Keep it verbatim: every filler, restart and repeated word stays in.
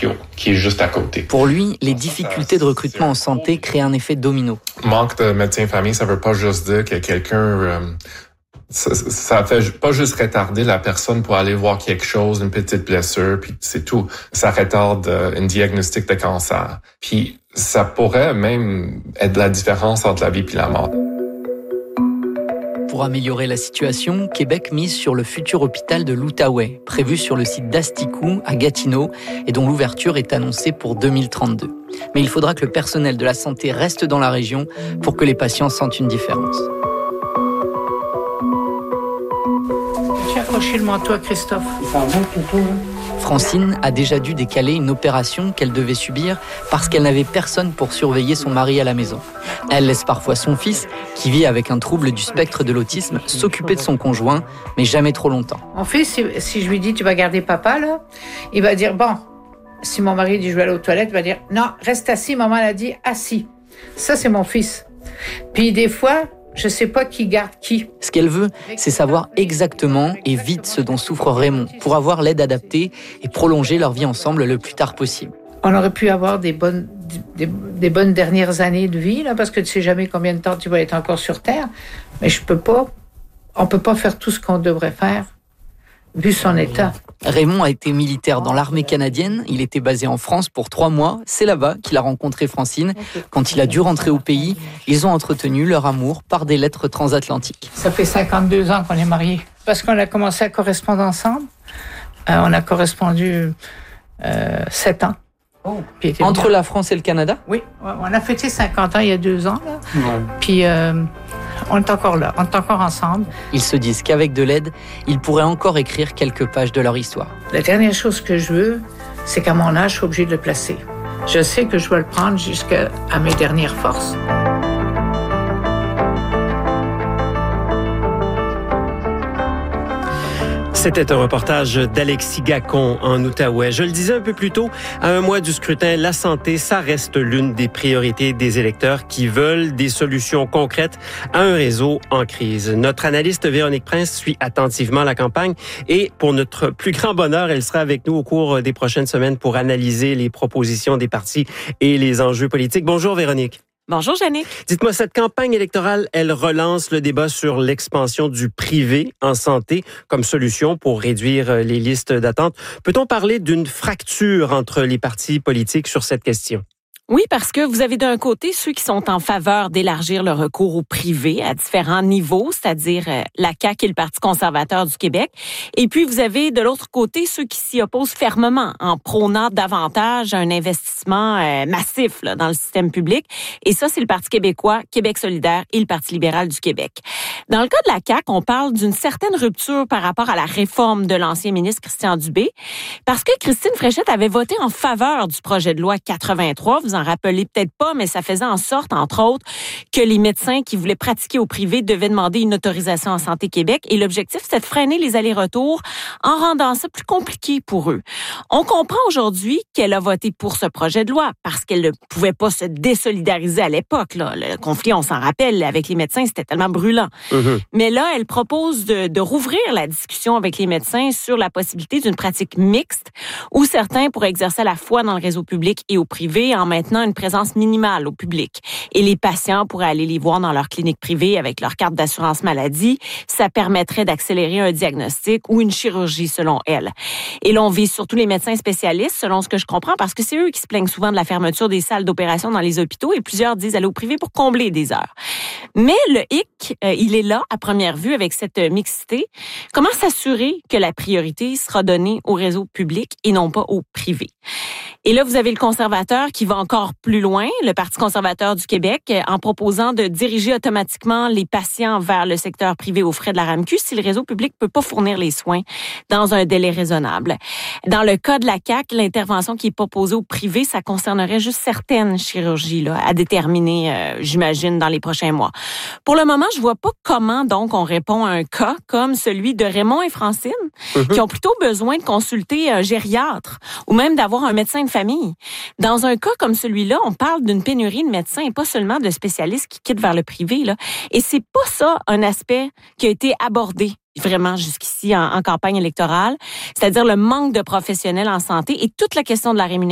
Ontario, qui est juste à côté. Pour lui, les difficultés de recrutement en santé créent un effet domino. Manque de médecins de famille, ça veut pas juste dire que quelqu'un... Euh, ça, ça fait pas juste retarder la personne pour aller voir quelque chose, une petite blessure, puis c'est tout. Ça retarde euh, un diagnostic de cancer. Puis ça pourrait même être la différence entre la vie et la mort. Pour améliorer la situation, Québec mise sur le futur hôpital de l'Outaouais, prévu sur le site d'Asticou, à Gatineau, et dont l'ouverture est annoncée pour deux mille trente-deux. Mais il faudra que le personnel de la santé reste dans la région pour que les patients sentent une différence. Tu as accroché le manteau à Christophe. C'est un bon toutou, hein. Francine a déjà dû décaler une opération qu'elle devait subir parce qu'elle n'avait personne pour surveiller son mari à la maison. Elle laisse parfois son fils, qui vit avec un trouble du spectre de l'autisme, s'occuper de son conjoint, mais jamais trop longtemps. Mon fils, si, si je lui dis « tu vas garder papa », là, il va dire « bon ». Si mon mari dit « je vais aller aux toilettes », il va dire « non, reste assis ». Maman l'a dit « assis ». Ça, c'est mon fils. Puis des fois... je sais pas qui garde qui. Ce qu'elle veut, c'est savoir exactement et vite ce dont souffre Raymond pour avoir l'aide adaptée et prolonger leur vie ensemble le plus tard possible. On aurait pu avoir des bonnes, des, des bonnes dernières années de vie, là, parce que tu sais jamais combien de temps tu vas être encore sur Terre. Mais je peux pas, on peut pas faire tout ce qu'on devrait faire, vu son état. Raymond a été militaire dans l'armée canadienne. Il était basé en France pour trois mois. C'est là-bas qu'il a rencontré Francine. Quand il a dû rentrer au pays, ils ont entretenu leur amour par des lettres transatlantiques. Ça fait cinquante-deux ans qu'on est mariés. Parce qu'on a commencé à correspondre ensemble. Euh, on a correspondu euh, sept ans. Oh. Entre la France et le Canada? Oui. On a fêté cinquante ans il y a deux ans. Là. Ouais. Puis... Euh, on est encore là, on est encore ensemble. Ils se disent qu'avec de l'aide, ils pourraient encore écrire quelques pages de leur histoire. La dernière chose que je veux, c'est qu'à mon âge, je suis obligée de le placer. Je sais que je dois le prendre jusqu'à mes dernières forces. C'était un reportage d'Alexis Gacon en Outaouais. Je le disais un peu plus tôt, à un mois du scrutin, la santé, ça reste l'une des priorités des électeurs qui veulent des solutions concrètes à un réseau en crise. Notre analyste Véronique Prince suit attentivement la campagne et pour notre plus grand bonheur, elle sera avec nous au cours des prochaines semaines pour analyser les propositions des partis et les enjeux politiques. Bonjour Véronique. Bonjour, Jannick. Dites-moi, cette campagne électorale, elle relance le débat sur l'expansion du privé en santé comme solution pour réduire les listes d'attente. Peut-on parler d'une fracture entre les partis politiques sur cette question? Oui, parce que vous avez d'un côté ceux qui sont en faveur d'élargir le recours au privé à différents niveaux, c'est-à-dire la C A Q et le Parti conservateur du Québec. Et puis, vous avez de l'autre côté ceux qui s'y opposent fermement en prônant davantage un investissement euh, massif là, dans le système public. Et ça, c'est le Parti québécois, Québec solidaire et le Parti libéral du Québec. Dans le cas de la C A Q, on parle d'une certaine rupture par rapport à la réforme de l'ancien ministre Christian Dubé, parce que Christine Fréchette avait voté en faveur du projet de loi quatre-vingt-trois. Vous en rappelez peut-être pas, mais ça faisait en sorte, entre autres, que les médecins qui voulaient pratiquer au privé devaient demander une autorisation en Santé Québec. Et l'objectif, c'était de freiner les allers-retours en rendant ça plus compliqué pour eux. On comprend aujourd'hui qu'elle a voté pour ce projet de loi parce qu'elle ne pouvait pas se désolidariser à l'époque. Là. Le conflit, on s'en rappelle, avec les médecins, c'était tellement brûlant. Mmh. Mais là, elle propose de, de rouvrir la discussion avec les médecins sur la possibilité d'une pratique mixte où certains pourraient exercer à la fois dans le réseau public et au privé en maintenant une présence minimale au public. Et les patients pourraient aller les voir dans leur clinique privée avec leur carte d'assurance maladie. Ça permettrait d'accélérer un diagnostic ou une chirurgie, selon elle. Et là, on vise surtout les médecins spécialistes, selon ce que je comprends, parce que c'est eux qui se plaignent souvent de la fermeture des salles d'opération dans les hôpitaux et plusieurs disent aller au privé pour combler des heures. Mais le hic, euh, il est là, à première vue, avec cette mixité. Comment s'assurer que la priorité sera donnée au réseau public et non pas au privé? Et là, vous avez le conservateur qui va encore plus loin, le Parti conservateur du Québec, en proposant de diriger automatiquement les patients vers le secteur privé aux frais de la R A M Q si le réseau public peut pas fournir les soins dans un délai raisonnable. Dans le cas de la C A Q, l'intervention qui est proposée au privé, ça concernerait juste certaines chirurgies là, à déterminer, euh, j'imagine, dans les prochains mois. Pour le moment, je vois pas comment donc on répond à un cas comme celui de Raymond et Francine, mm-hmm. qui ont plutôt besoin de consulter un gériatre ou même d'avoir un médecin de famille. Dans un cas comme celui-là, on parle d'une pénurie de médecins et pas seulement de spécialistes qui quittent vers le privé. Là. Et c'est pas ça un aspect qui a été abordé vraiment jusqu'ici en, en campagne électorale, c'est-à-dire le manque de professionnels en santé et toute la question de la rémunération